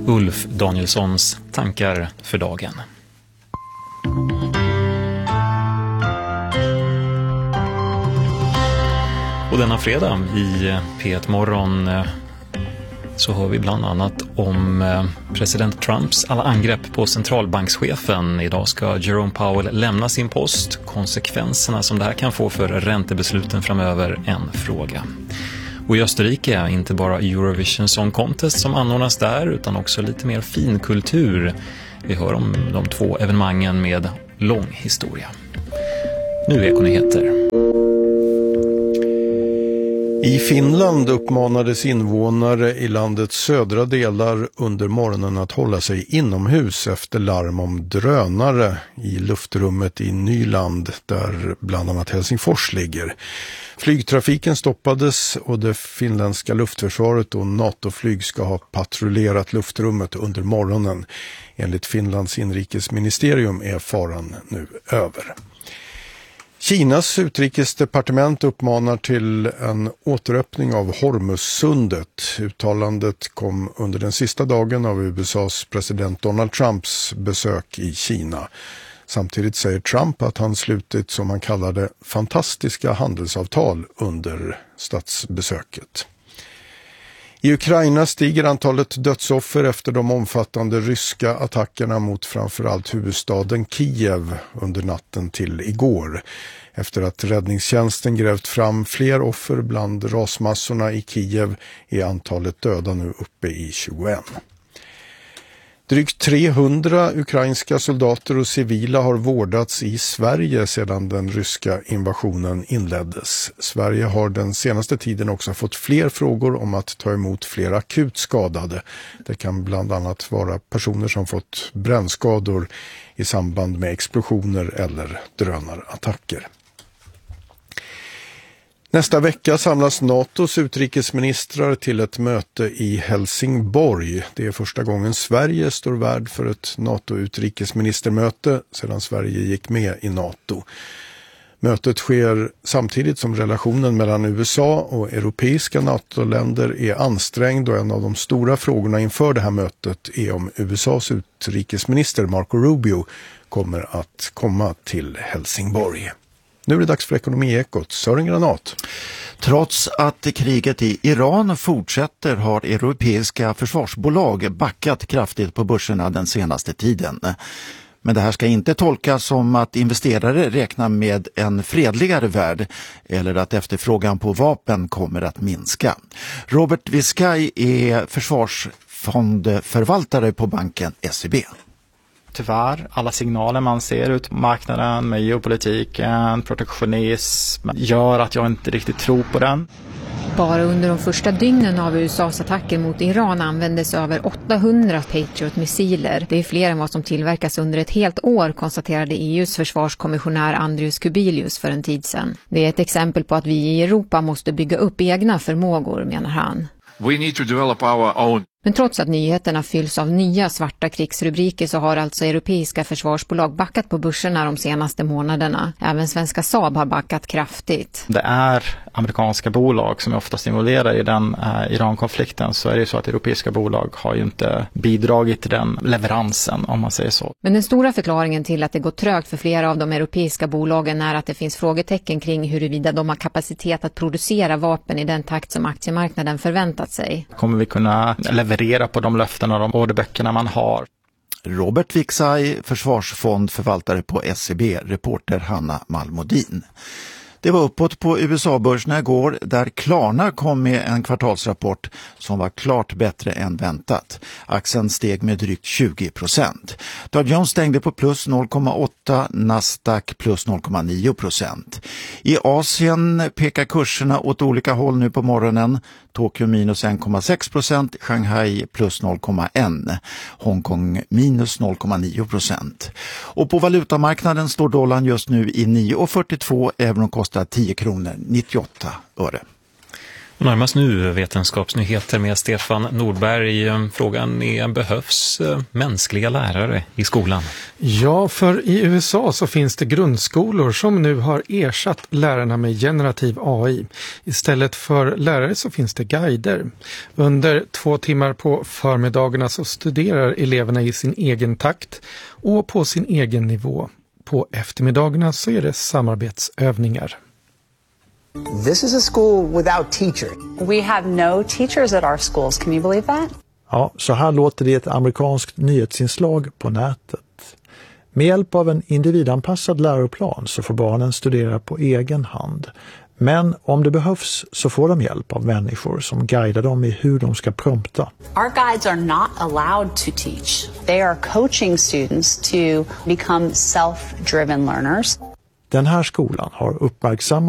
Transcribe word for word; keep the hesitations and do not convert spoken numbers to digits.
Ulf Danielssons tankar för dagen. Och denna fredag i P ett Morgon så hör vi bland annat om president Trumps alla angrepp på centralbankschefen. Idag ska Jerome Powell lämna sin post. Konsekvenserna som det här kan få för räntebesluten framöver en fråga. Och i Österrike inte bara Eurovision Song Contest som anordnas där utan också lite mer finkultur. Vi hör om de två evenemangen med lång historia. Nu är Ekonyheter. I Finland uppmanades invånare i landets södra delar under morgonen att hålla sig inomhus efter larm om drönare i luftrummet i Nyland där bland annat Helsingfors ligger. Flygtrafiken stoppades och det finländska luftförsvaret och NATO-flyg ska ha patrullerat luftrummet under morgonen. Enligt Finlands inrikesministerium är faran nu över. Kinas utrikesdepartement uppmanar till en återöppning av Hormuzsundet. Uttalandet kom under den sista dagen av U S A:s president Donald Trumps besök i Kina. Samtidigt säger Trump att han slutit, som han kallade, fantastiska handelsavtal under statsbesöket. I Ukraina stiger antalet dödsoffer efter de omfattande ryska attackerna mot framförallt huvudstaden Kiev under natten till igår. Efter att räddningstjänsten grävt fram fler offer bland rasmassorna i Kiev är antalet döda nu uppe i tjugoett. Drygt trehundra ukrainska soldater och civila har vårdats i Sverige sedan den ryska invasionen inleddes. Sverige har den senaste tiden också fått fler frågor om att ta emot fler akut skadade. Det kan bland annat vara personer som fått brännskador i samband med explosioner eller drönarattacker. Nästa vecka samlas NATOs utrikesministrar till ett möte i Helsingborg. Det är första gången Sverige står värd för ett NATO-utrikesministermöte sedan Sverige gick med i NATO. Mötet sker samtidigt som relationen mellan U S A och europeiska NATO-länder är ansträngd och en av de stora frågorna inför det här mötet är om U S A:s utrikesminister Marco Rubio kommer att komma till Helsingborg. Nu är det dags för Ekonomiekot. Sören Granat. Trots att kriget i Iran fortsätter har europeiska försvarsbolag backat kraftigt på börserna den senaste tiden. Men det här ska inte tolkas som att investerare räknar med en fredligare värld eller att efterfrågan på vapen kommer att minska. Robert Wiskaj är försvarsfondförvaltare på banken S E B. Tyvärr, alla signaler man ser ut på marknaden med geopolitiken, protektionism gör att jag inte riktigt tror på den. Bara under de första dygnen av U S A:s attacker mot Iran användes över åttahundra Patriot-missiler. Det är fler än vad som tillverkas under ett helt år, konstaterade E U:s försvarskommissionär Andrius Kubilius för en tid sedan. Det är ett exempel på att vi i Europa måste bygga upp egna förmågor, menar han. We need to develop our own. Men trots att nyheterna fylls av nya svarta krigsrubriker så har alltså europeiska försvarsbolag backat på börserna de senaste månaderna. Även svenska Saab har backat kraftigt. Det är amerikanska bolag som är oftast involverade i den eh, Iran-konflikten, så är det så att europeiska bolag har ju inte bidragit till den leveransen, om man säger så. Men den stora förklaringen till att det går trögt för flera av de europeiska bolagen är att det finns frågetecken kring huruvida de har kapacitet att producera vapen i den takt som aktiemarknaden förväntat sig. Kommer vi kunna leverera på de löften och de orderböckerna man har? Robert Wiksaj, försvarsfondförvaltare på S E B, reporter Hanna Malmodin. Det var uppåt på U S A-börserna igår där Klarna kom med en kvartalsrapport som var klart bättre än väntat. Aktien steg med drygt tjugo procent. Dow Jones stängde på plus noll komma åtta, Nasdaq plus noll komma nio procent. I Asien pekar kurserna åt olika håll nu på morgonen. Tokyo minus en komma sex procent, Shanghai plus noll komma ett, Hongkong minus noll komma nio procent. Och på valutamarknaden står dollarn just nu i nio komma fyrtiotvå, euron kostar tio kronor nittioåtta öre. Närmast nu vetenskapsnyheter med Stefan Nordberg. Frågan är, behövs mänskliga lärare i skolan? Ja, för i U S A så finns det grundskolor som nu har ersatt lärarna med generativ A I. Istället för lärare så finns det guider. Under två timmar på förmiddagarna så studerar eleverna i sin egen takt och på sin egen nivå. På eftermiddagarna så är det samarbetsövningar. This is a school without teachers. We have no teachers at our schools. Can you believe that? Ja, så här låter det i ett amerikanskt nyhetsinslag på nätet. Med hjälp av en individanpassad läroplan så får barnen studera på egen hand. Men om det behövs så får de hjälp av människor som guidar dem i hur de ska prompta. Our guides are not allowed to teach. They are coaching students to become self-driven learners. Den här skolan har uppmärksammat